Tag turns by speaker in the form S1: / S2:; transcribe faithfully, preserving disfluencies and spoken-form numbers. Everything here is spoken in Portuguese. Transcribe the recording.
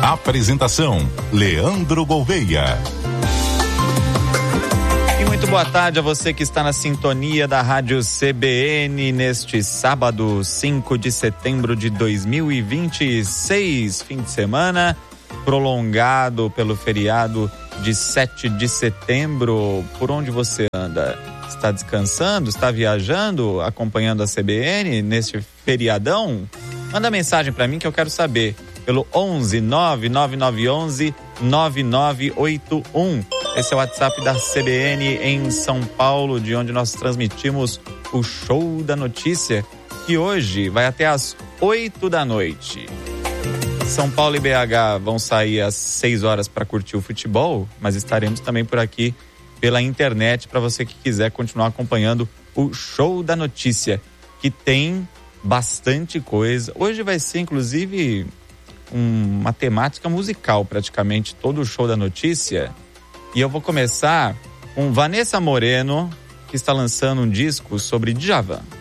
S1: Apresentação: Leandro Gouveia.
S2: E muito boa tarde a você que está na sintonia da Rádio C B N neste sábado, cinco de setembro de dois mil e vinte e seis, fim de semana prolongado pelo feriado de sete de setembro. Por onde você anda? Está descansando? Está viajando? Acompanhando a C B N neste feriadão? Manda mensagem para mim que eu quero saber pelo onze nove nove nove onze nove nove oito um. Esse é o WhatsApp da C B N em São Paulo, de onde nós transmitimos o Show da Notícia, que hoje vai até às oito da noite. São Paulo e B H vão sair às seis horas para curtir o futebol, mas estaremos também por aqui pela internet para você que quiser continuar acompanhando o Show da Notícia, que tem bastante coisa. Hoje vai ser, inclusive, um, uma temática musical, praticamente, todo o Show da Notícia. E eu vou começar com Vanessa Moreno, que está lançando um disco sobre Djavan.